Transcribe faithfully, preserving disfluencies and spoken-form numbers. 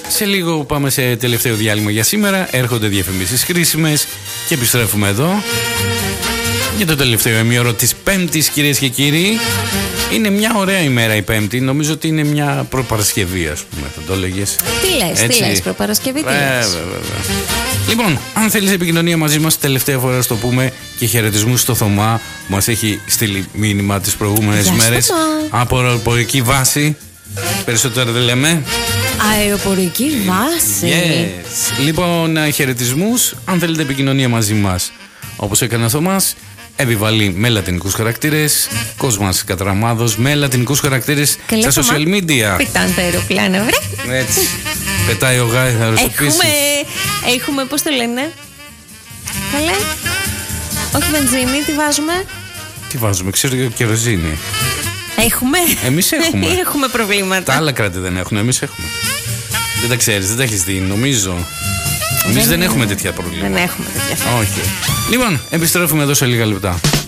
Σε λίγο πάμε σε τελευταίο διάλειμμα για σήμερα. Έρχονται διαφημίσεις χρήσιμες και επιστρέφουμε εδώ για το τελευταίο ημίωρο της Πέμπτης, κυρίες και κύριοι. Είναι μια ωραία ημέρα η Πέμπτη. Νομίζω ότι είναι μια προπαρασκευή, ας πούμε. Θα το έλεγες. Τι λες, τι λες, προπαρασκευή, τι λες. Βέβαια, βέβαια. Λοιπόν, αν θέλεις επικοινωνία μαζί μας, τελευταία φορά να το πούμε, και χαιρετισμούς στο Θωμά που μας έχει στείλει μήνυμα τις προηγούμενες μέρες από αεροπορική βάση. Περισσότερα δεν λέμε. Αεροπορική βάση. Yes. Λοιπόν, χαιρετισμούς αν θέλετε επικοινωνία μαζί μας. Όπως έκανε ο Θωμάς, επιβαλεί με λατινικούς χαρακτήρες. Κόσμας Κατραμάδος με λατινικούς χαρακτήρες στα social media. Πετάνε τα αεροπλάνα, βρε. Έτσι. Πετάει ο γάιδαρος επίσης. Έχουμε, έχουμε, πώς το λένε. Καλέ. Όχι βενζίνη, τι βάζουμε. Τι βάζουμε, ξέρω για κεροζίνη. Έχουμε. Εμείς έχουμε. Έχουμε προβλήματα. Τα άλλα κράτη δεν έχουν, εμείς έχουμε. Δεν τα ξέρεις, δεν τα έχεις δει, νομίζω. Εμείς δεν, δεν έχουμε τέτοια προβλήματα. Δεν έχουμε τέτοια. Όχι. Λοιπόν, επιστρέφουμε εδώ σε λίγα λεπτά.